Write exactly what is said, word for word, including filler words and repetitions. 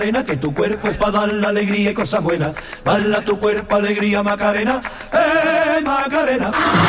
Que tu cuerpo es para dar la alegría y cosas buenas. Bala tu cuerpo, alegría, Macarena. ¡Eh, Macarena!